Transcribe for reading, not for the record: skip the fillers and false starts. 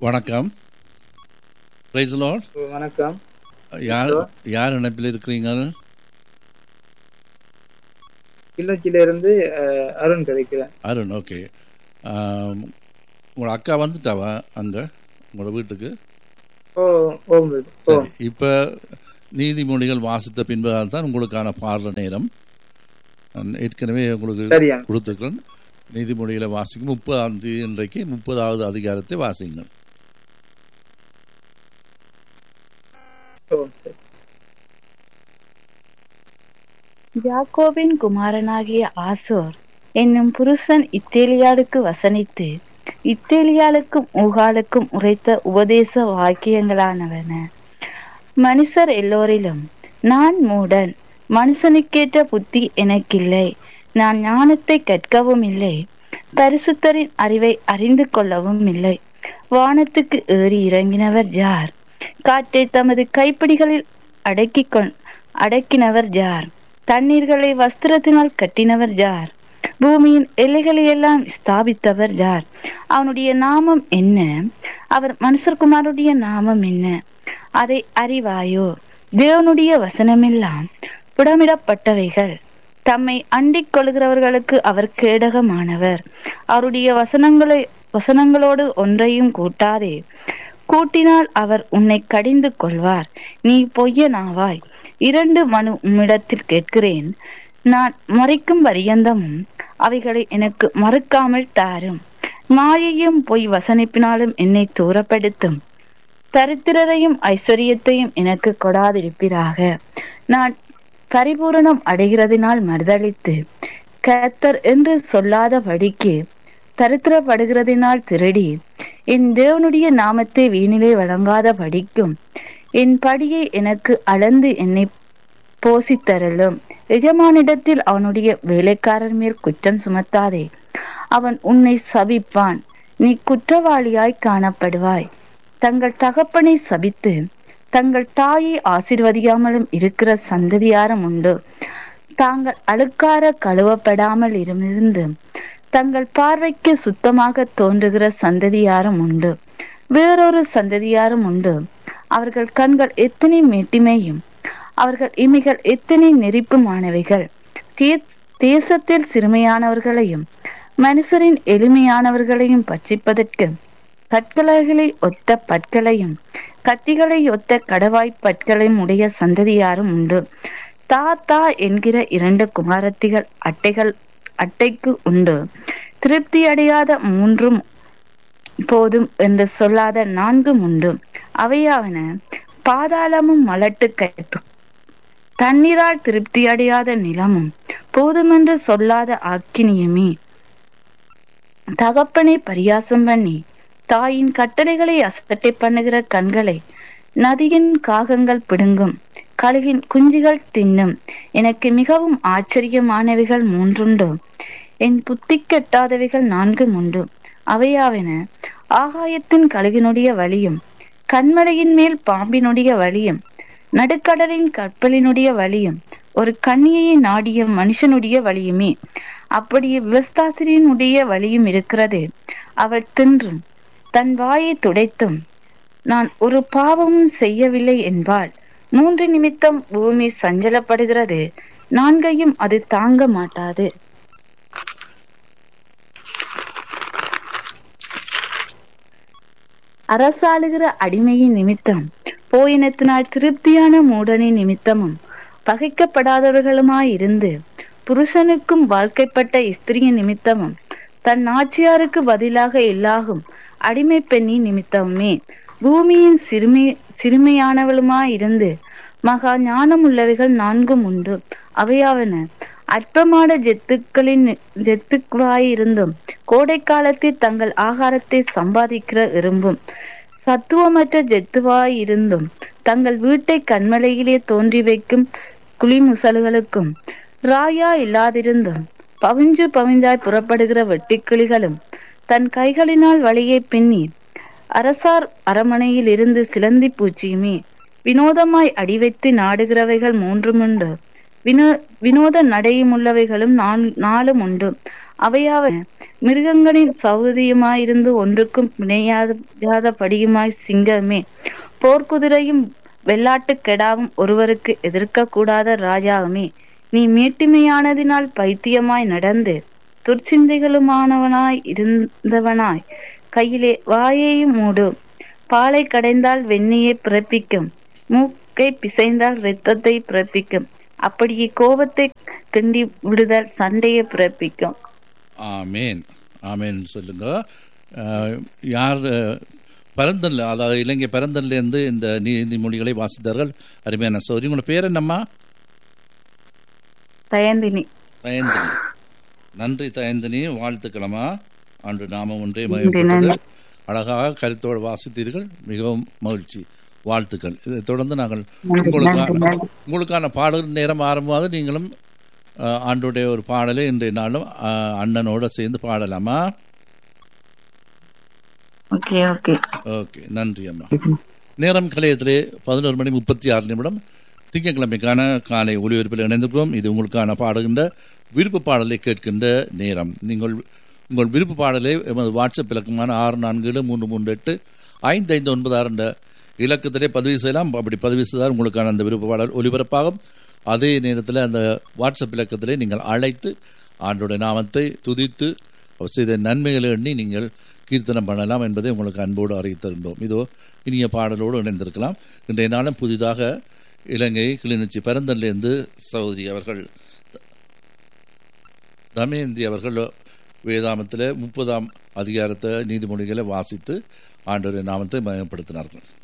வணக்கம். Praise the Lord. வணக்கம். யார் இணைப்பில் இருக்கிறீங்க? கிளிநொச்சியில இருந்து அருண் கதைக்கிறேன். அருண், ஓகே. உங்களோட அக்கா வந்துட்டாவா அங்க உங்களோட வீட்டுக்கு? சரி, இப்ப நீதிமொழிகள் வாசித்த பின்பதால் தான் உங்களுக்கான பாடல நேரம். ஏற்கனவே உங்களுக்கு கொடுத்துருக்கிறேன். நீதிமொழிகளை வாசிக்கும் 30ஆம் தேதி இன்றைக்கு 30வது அதிகாரத்தை வாசிங்கள். யாக்கோபின் குமாரனாகிய ஆசோர் என்னும் புருஷன் இத்தேலியாளுக்கு வசனித்து இத்தேலியாளுக்கும் ஊகாலுக்கும் உரைத்த உபதேச வாக்கியங்களானவன. மனுஷர் எல்லோரிலும் நான் மூடன், மனுஷனுக்கேற்ற புத்தி எனக்கில்லை, நான் ஞானத்தை கற்கவும் இல்லை, பரிசுத்தரின் அறிவை அறிந்து கொள்ளவும் இல்லை. வானத்துக்கு ஏறி இறங்கினவர் யார்? காற்றை தமது கைப்பிடிகளில் அடக்கினவர் யார்? தண்ணீர்களை வஸ்திரத்தினால் கட்டினவர் யார்? பூமியின் எல்லைகளை எல்லாம் ஸ்தாபித்தவர் யார்? அவனுடைய நாமம் என்ன? அவர் மனுஷர்குமாருடைய நாமம் என்ன? அதை அறிவாயோ? தேவனுடைய வசனமெல்லாம் புடமிடப்பட்டவைகள். தம்மை அண்டிக் கொள்கிறவர்களுக்கு அவர் கேடகமானவர். அவருடைய வசனங்களோடு ஒன்றையும் கூட்டாதே. கூட்டினால் அவர் உன்னை கடிந்து கொள்வார். நீ பொய்யனாவாய். 2 மனு உம்மிடத்தில் கேட்கிறேன், நான் மறைக்கும் பரியந்தமும் அவைகளை எனக்கு மறுக்காமல் தாரும். மாயையும் பொய் வசனிப்பினாலும் என்னை தூரப்படுத்தும். தரித்திரரையும் ஐஸ்வர்யத்தையும் எனக்கு கொடாதிருப்பீராக. நான் பரிபூரணம் அடைகிறதினால் மறுதளித்து கர்த்தர் என்று சொல்லாதபடிக்கு தரித்திரப்படுகிறதினால் திருடி என் தேவனுடைய நாமத்தை வீணிலே வழங்காத படிக்கும். என் படியை எனக்கு அளந்து என்னை போசித்தரலும். எஜமானிடத்தில் அவனுடைய வேலைக்காரர் மேல் குற்றம் சுமத்தாதே. அவன் உன்னை சபிப்பான், நீ குற்றவாளியாய் காணப்படுவாய். தங்கள் தகப்பனை சபித்து தங்கள் தாயை ஆசீர்வதியாமலும் இருக்கிற சந்ததியாரும் உண்டு. தாங்கள் அழுக்கார கழுவப்படாமல் இருந்து தங்கள் பார்வைக்கு சுத்தமாக தோன்றுகிற சந்ததியாரும் உண்டு. வேறொரு சந்ததியாரும் உண்டு. அவர்கள் கண்கள் எத்தனை மேட்டிமையும் அவர்கள் இமைகள் எத்தனை நெறிப்புமானவைகள். தேசத்தில் சிறுமையானவர்களையும் மனுஷரின் எளிமையானவர்களையும் பட்சிப்பதற்கு கற்களைகளை ஒத்த பற்களையும் கத்திகளை ஒத்த கடவாய் பற்களையும் உடைய சந்ததியாரும் உண்டு. தாத்தா என்கிற 2 குமாரத்திகள் அட்டைக்கு உண்டு. திருப்தி அடையாத 3 போதும் என்று சொல்லாத 4 உண்டு. அவையாவன பாதாளமும் மலட்டு கயிற்று, தண்ணீரால் திருப்தி அடையாத நிலமும் போதுமென்று சொல்லாத ஆக்கினியுமே. தகப்பனை பரியாசம் பண்ணி தாயின் கட்டளைகளை அசட்டை பண்ணுகிற கண்களை நதியின் காகங்கள் பிடுங்கும், கழுகின் குஞ்சுகள் தின்னும். எனக்கு மிகவும் ஆச்சரியமானவைகள் 3 உண்டு. என் புத்தி கெட்டாதவைகள் 4 உண்டு. அவையாவன ஆகாயத்தின் கழுகினுடைய வழியும், கண்மலையின் மேல் பாம்பினுடைய வழியும், நடுக்கடலின் கப்பலினுடைய வழியும், ஒரு கன்னியை நாடிய மனுஷனுடைய வழியுமே. அப்படியே விவஸ்தாசிரியனுடைய வழியும் இருக்கிறது. அவள் தின்றும் தன் வாயை துடைத்தும் நான் ஒரு பாவமும் செய்யவில்லை என்பாள். 3 நிமித்தம் பூமி சஞ்சலப்படுகிறது, 4ஐயும் அது தாங்க மாட்டாது. அரசாளுகிற அடிமையின் நிமித்தம், போயினத்தினால் திருப்தியான மூடனின் நிமித்தமும், பகைக்கப்படாதவர்களுமாயிருந்து புருஷனுக்கும் வாழ்க்கைப்பட்ட ஸ்திரியின் நிமித்தமும், தன் நாச்சியாருக்கு பதிலாக எல்லாகும் அடிமை பெண்ணின் நிமித்தமுமே, பூமியின் சிறுமையானவளுமாயிருந்து மகா ஞானம் உள்ளவைகள் 4 உண்டு. அவையாவன அற்பமான ஜெத்துக்களாயிருந்தும் கோடை காலத்தில் தங்கள் ஆகாரத்தை சம்பாதிக்கிற எறும்பும், சத்துவமற்ற ஜெத்துவாயிருந்தும் தங்கள் வீட்டை கண்மலையிலே தோன்றி வைக்கும் குளிமுசல்களுக்கும், ராயா இல்லாதிருந்தும் பவிஞ்சாய் புறப்படுகிற வெட்டிக்கிளிகளும், தன் கைகளினால் வழியை பின்னி அரசார் அரமனையில் இருந்து சிலந்தி பூச்சியுமே. வினோதமாய் அடி வைத்து நாடுகிறவைகள் 3 உண்டு. வினோத நடையுமுள்ளவைகளும் 4 உண்டு. அவையாவன மிருகங்களின் சௌகரியமாயிருந்து ஒன்றுக்கும் பிணையாதபடியுமாய் சிங்கமே, போர்க்குதிரையும் வெள்ளாட்டு கெடாவும் ஒருவருக்கு எதிர்க்க கூடாத ராஜாவுமே, நீ மேட்டிமையானதினால் பைத்தியமாய் நடந்து துர்ச்சிந்தைகளுமானவனாய் இருந்தவனாய் கையிலே வாயையும் மூடு. பாலை கடைந்தால் வெண்ணையை பிறப்பிக்கும், மூக்கை பிசைந்தால் இரத்தத்தை பிறப்பிக்கும், அப்படியே கோபத்தை கிண்டி விடுதல் சண்டையை பிறப்பிக்கும். ஆமேன் ஆமேன் சொல்லுங்க. யார் பரந்தன்ல, அதாவது இலங்கை பரந்தன்ல இருந்து இந்த நீதிமொழிகளை வாசித்தார்கள்? அருமையான சௌரி. உங்களோட பேர் என்னம்மா? தயந்தினி. தயந்தினி, நன்றி தயந்தினி. வாழ்த்துக்களம்மா. அன்று நாம ஒன்றே மகிழ்ந்தது. அழகாக கருத்தோடு வாசித்தீர்கள், மிகவும் மகிழ்ச்சி. வாழ்த்துக்கள். இதை தொடர்ந்து நாங்கள் உங்களுக்கான பாடல் நேரம் ஆரம்பமாவது நீங்களும் ஆண்டுடைய ஒரு பாடலை இன்றைய நாளும் அண்ணனோட சேர்ந்து பாடலாமா? ஓகே, நன்றி அம்மா. நேரம் கலையத்திலே 11:36 திங்கட்கிழமைக்கான காலை ஒலிபரப்பில் இணைந்திருக்கிறோம். இது உங்களுக்கான பாடுகின்ற விருப்ப பாடலை கேட்கின்ற நேரம். நீங்கள் உங்கள் விருப்ப பாடலை எமது வாட்ஸ்அப் இலக்கமான 6433385596 என்ற இலக்கத்திலே பதிவு செய்யலாம். அப்படி பதிவு செய்தால் உங்களுக்கான அந்த விருப்ப பாடல் ஒலிபரப்பாகும். அதே நேரத்தில் அந்த வாட்ஸ்அப் இலக்கத்திலே நீங்கள் அழைத்து ஆண்டோட நாமத்தை துதித்து செய்த நன்மைகளை எண்ணி நீங்கள் கீர்த்தனம் பண்ணலாம் என்பதை உங்களுக்கு அன்போடு அறிவித்திருந்தோம். இதோ இனிய பாடலோடு இணைந்திருக்கலாம். இன்றைய நாளும் புதிதாக இலங்கை கிளிநொச்சி பரந்தன்லேருந்து சகோதரி அவர்கள் தமயந்தி அவர்கள் வேதாமத்தில் 30ஆம் அதிகாரத்தை நீதிமொழிகளை வாசித்து ஆண்டவரின் நாமத்தை மயப்படுத்தினார்கள்.